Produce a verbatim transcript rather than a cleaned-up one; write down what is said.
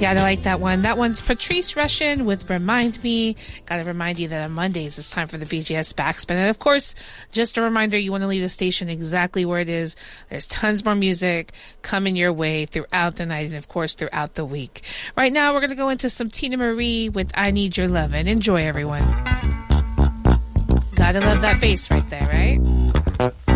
Gotta like that one. That one's Patrice Rushen with Remind Me. Gotta remind you that on Mondays it's time for the B G S Backspin. And of course, just a reminder, you want to leave the station exactly where it is. There's tons more music coming your way throughout the night and of course throughout the week. Right now we're gonna go into some Tina Marie with I Need Your Lovin'. Enjoy, everyone. Gotta love that bass right there, right?